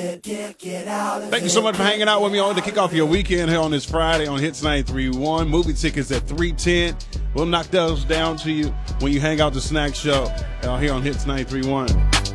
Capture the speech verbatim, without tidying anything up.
Thank you so much for hanging out with me on to kick off your weekend here on this Friday on Hits nine three one. Movie tickets at three ten. We'll knock those down to you when you hang out the snack show uh, here on Hits nine three one.